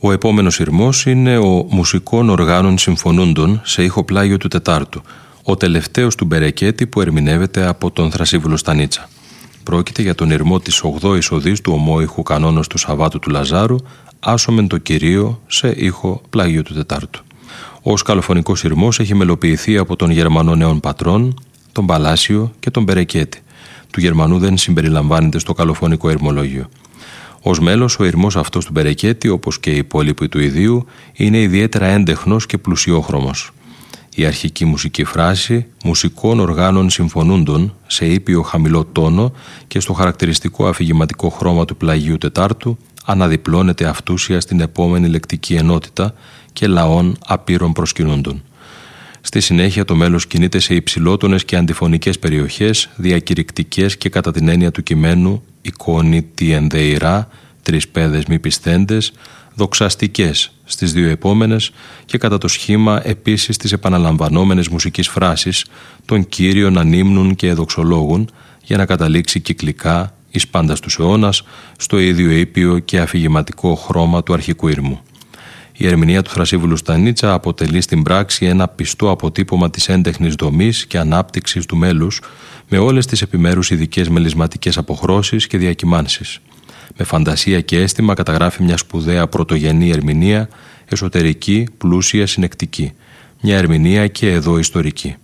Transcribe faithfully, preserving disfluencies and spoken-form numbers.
Ο επόμενος ηρμός είναι ο «Μουσικών οργάνων συμφωνούντων» σε ήχο πλάγιο του Τετάρτου, ο τελευταίος του Μπερεκέτη που ερμηνεύεται από τον Θρασίβουλο Στανίτσα. Πρόκειται για τον ηρμό της ογδόης οδής του ομόηχου κανόνος του Σαββάτου του Λαζάρου, «Άσομεν το Κυρίο» σε ήχο πλάγιο του Τετάρτου. Ο σκαλοφωνικός ηρμός έχει μελοποιηθεί από τον Γερμανό νέων πατρών, τον Παλάσιο και τον Μπερεκέτη. Του Γερμανού δεν συμπεριλαμβάνεται στο καλοφωνικό ηρμολόγιο. Ως μέλος, ο ηρμός αυτός του Μπερεκέτη, όπως και οι υπόλοιποι του ιδίου, είναι ιδιαίτερα έντεχνος και πλουσιόχρωμος. Η αρχική μουσική φράση «Μουσικών οργάνων συμφωνούντων» σε ήπιο χαμηλό τόνο και στο χαρακτηριστικό αφηγηματικό χρώμα του πλαγίου Τετάρτου αναδιπλώνεται αυτούσια στην επόμενη λεκτική ενότητα και λαών απείρων προσκυνούντων. Στη συνέχεια το μέλος κινείται σε υψηλότονες και αντιφωνικές περιοχές, διακηρυκτικές και κατά την έννοια του κειμένου εικόνη τι ενδεειρά, τρεις πέδες μη πιστέντες, δοξαστικές στις δύο επόμενες και κατά το σχήμα επίσης τις επαναλαμβανόμενες μουσικής φράσεις των Κύριων ανήμνουν και εδοξολόγουν για να καταλήξει κυκλικά εις πάντας τους αιώνας στο ίδιο ήπιο και αφηγηματικό χρώμα του αρχικού ηρμού. Η ερμηνεία του Θρασίβουλου Στανίτσα αποτελεί στην πράξη ένα πιστό αποτύπωμα της έντεχνης δομής και ανάπτυξης του μέλους με όλες τις επιμέρους ειδικές μελισματικές αποχρώσεις και διακυμάνσεις. Με φαντασία και αίσθημα καταγράφει μια σπουδαία πρωτογενή ερμηνεία, εσωτερική, πλούσια, συνεκτική. Μια ερμηνεία και εδώ ιστορική.